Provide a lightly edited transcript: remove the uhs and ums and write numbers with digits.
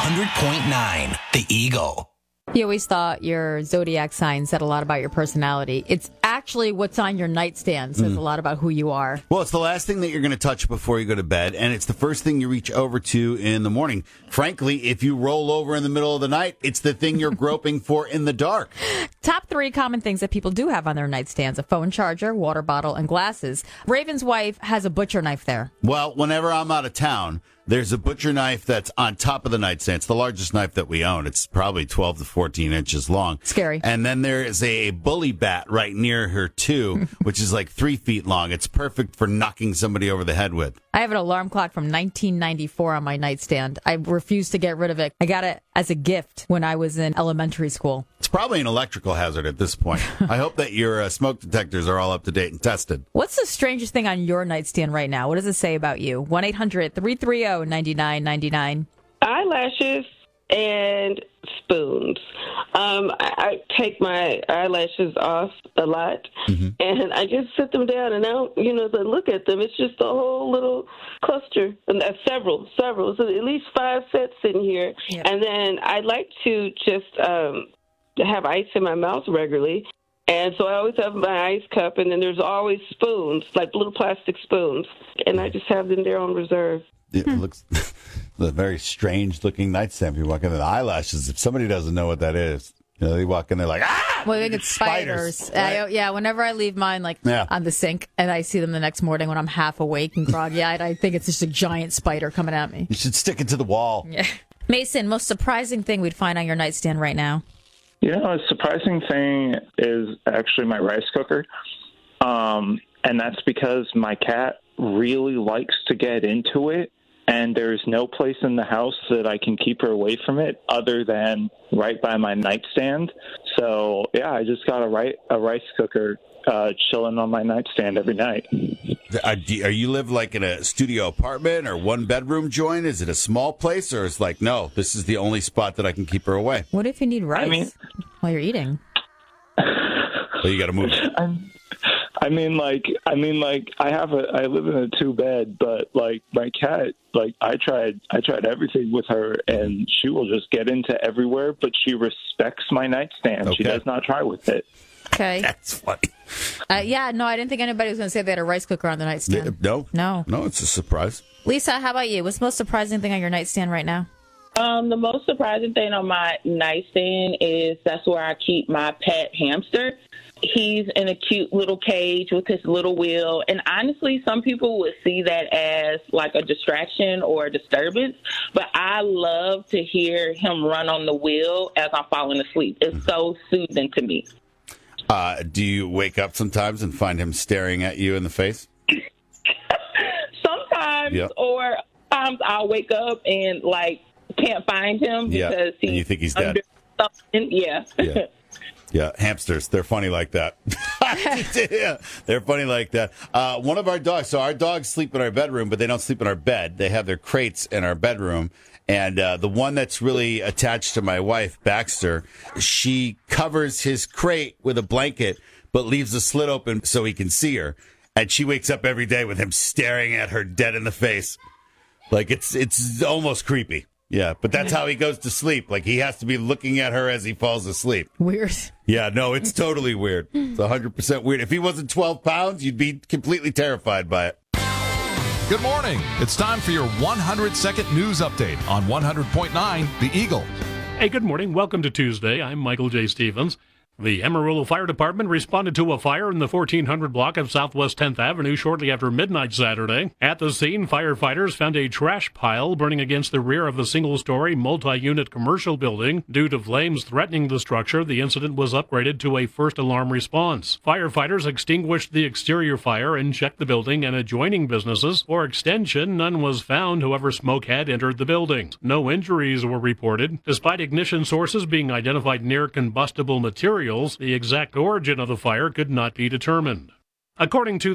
100.9 The Eagle. You always thought your zodiac sign said a lot about your personality. It's actually what's on your nightstand says a lot about who you are. Well, it's the last thing that you're going to touch before you go to bed, and it's the first thing you reach over to in the morning. Frankly, if you roll over in the middle of the night, it's the thing you're groping for in the dark. Top 3 common things that people do have on their nightstands: a phone charger, water bottle, and glasses. Raven's wife has a butcher knife there. Well, whenever I'm out of town, there's a butcher knife that's on top of the nightstand. It's the largest knife that we own. It's probably 12 to 14 inches long. Scary. And then there is a bully bat right near her, too, which is like 3 feet long. It's perfect for knocking somebody over the head with. I have an alarm clock from 1994 on my nightstand. I refuse to get rid of it. I got it as a gift when I was in elementary school. It's probably an electrical hazard at this point. I hope that your smoke detectors are all up to date and tested. What's the strangest thing on your nightstand right now? What does it say about you? 1-800-330-9999. Eyelashes and spoons. I take my eyelashes off a lot, and I just sit them down, and now, as I look at them, it's just a whole little cluster, and several, so at least 5 sets in here. Yep. And then I like to just have ice in my mouth regularly. And so I always have my ice cup, and then there's always spoons, like little plastic spoons, and I just have them there on reserve. It looks a very strange-looking nightstand. You walk in, the eyelashes. If somebody doesn't know what that is, they walk in there like, ah! Well, I think it's spiders. Right? Whenever I leave mine on the sink, and I see them the next morning when I'm half awake and groggy-eyed, I think it's just a giant spider coming at me. You should stick it to the wall. Yeah. Mason, most surprising thing we'd find on your nightstand right now? A surprising thing is actually my rice cooker. And that's because my cat really likes to get into it, and there's no place in the house that I can keep her away from it other than right by my nightstand. So, I just got a rice cooker chilling on my nightstand every night. Are you live like in a studio apartment or one-bedroom joint? Is it a small place, or is like, no, this is the only spot that I can keep her away? What if you need rice while you're eating? Well, you got to move it. I live in a 2-bed, but like my cat, I tried everything with her, and she will just get into everywhere, but she respects my nightstand. Okay. She does not try with it. Okay. That's funny. I didn't think anybody was going to say they had a rice cooker on the nightstand. No, it's a surprise. Lisa, how about you? What's the most surprising thing on your nightstand right now? The most surprising thing on my nightstand is that's where I keep my pet hamster. He's in a cute little cage with his little wheel. And honestly, some people would see that as like a distraction or a disturbance. But I love to hear him run on the wheel as I'm falling asleep. It's so soothing to me. Do you wake up sometimes and find him staring at you in the face? Sometimes, or sometimes I'll wake up and can't find him because and you think he's dead. Yeah. Yeah, hamsters, they're funny like that. Yeah, they're funny like that. One of our dogs, so our dogs sleep in our bedroom, but they don't sleep in our bed. They have their crates in our bedroom. And the one that's really attached to my wife, Baxter, she covers his crate with a blanket, but leaves the slit open so he can see her. And she wakes up every day with him staring at her dead in the face. Like, it's almost creepy. Yeah, but that's how he goes to sleep. Like, he has to be looking at her as he falls asleep. Weird. Yeah, no, it's totally weird. It's 100% weird. If he wasn't 12 pounds, you'd be completely terrified by it. Good morning. It's time for your 100-second news update on 100.9 The Eagle. Hey, good morning. Welcome to Tuesday. I'm Michael J. Stevens. The Amarillo Fire Department responded to a fire in the 1400 block of Southwest 10th Avenue shortly after midnight Saturday. At the scene, firefighters found a trash pile burning against the rear of a single-story, multi-unit commercial building. Due to flames threatening the structure, the incident was upgraded to a first alarm response. Firefighters extinguished the exterior fire and checked the building and adjoining businesses. For extension, none was found. However, smoke had entered the building. No injuries were reported. Despite ignition sources being identified near combustible materials, the exact origin of the fire could not be determined. According to